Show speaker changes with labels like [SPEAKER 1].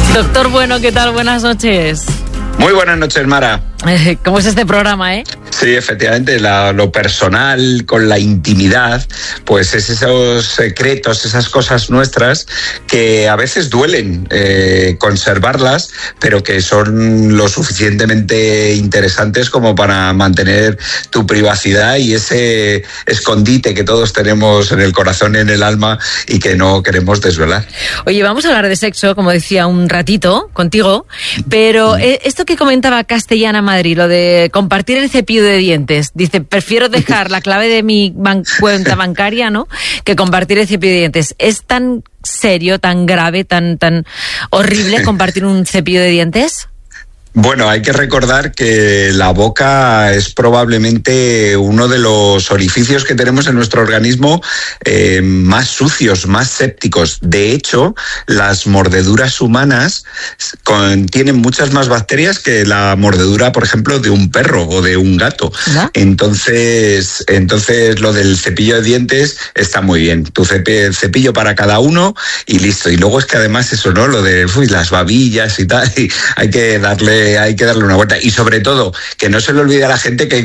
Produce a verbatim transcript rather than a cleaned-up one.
[SPEAKER 1] Doctor Bueno, ¿qué tal? Buenas noches.
[SPEAKER 2] Muy buenas noches, Mara.
[SPEAKER 1] ¿Cómo es este programa, eh?
[SPEAKER 2] Sí, efectivamente, la, lo personal con la intimidad, pues es esos secretos, esas cosas nuestras que a veces duelen eh, conservarlas, pero que son lo suficientemente interesantes como para mantener tu privacidad y ese escondite que todos tenemos en el corazón y en el alma y que no queremos desvelar.
[SPEAKER 1] Oye, vamos a hablar de sexo, como decía, un ratito contigo, pero esto que comentaba Castellana Madrid, lo de compartir el cepillo de dientes, dice, prefiero dejar la clave de mi ban- cuenta bancaria, ¿no?, que compartir el cepillo de dientes. ¿Es tan serio, tan grave, tan, tan horrible compartir un cepillo de dientes?
[SPEAKER 2] Bueno, hay que recordar que la boca es probablemente uno de los orificios que tenemos en nuestro organismo eh, más sucios, más sépticos. De hecho, las mordeduras humanas contienen muchas más bacterias que la mordedura, por ejemplo, de un perro o de un gato. ¿No? Entonces, entonces lo del cepillo de dientes está muy bien. Tu cepi- cepillo para cada uno y listo. Y luego es que además eso, ¿no? Lo de uy, las babillas y tal, y hay que darle hay que darle una vuelta. Y sobre todo, que no se le olvide a la gente que